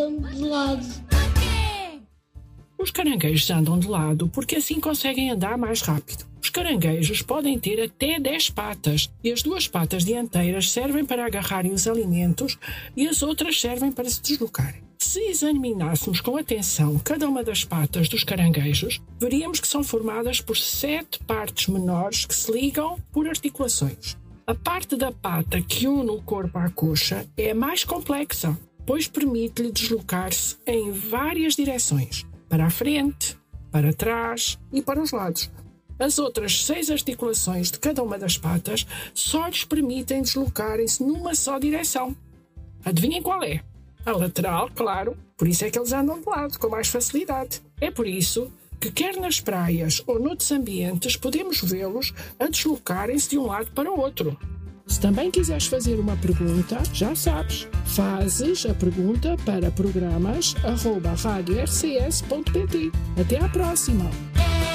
de lado. Os caranguejos andam de lado porque assim conseguem andar mais rápido. Os caranguejos podem ter até 10 patas e as 2 patas dianteiras servem para agarrarem os alimentos e as outras servem para se deslocarem. Se examinássemos com atenção cada uma das patas dos caranguejos, veríamos que são formadas por 7 partes menores que se ligam por articulações. A parte da pata que une o corpo à coxa é a mais complexa, pois permite-lhe deslocar-se em várias direções, para a frente, para trás e para os lados. As outras 6 articulações de cada uma das patas só lhes permitem deslocarem-se numa só direção. Adivinhem qual é? A lateral, claro, por isso é que eles andam de lado, com mais facilidade. É por isso que quer nas praias ou noutros ambientes podemos vê-los a deslocarem-se de um lado para o outro. Se também quiseres fazer uma pergunta, já sabes, fazes a pergunta para programas@radiorcs.pt. Até à próxima!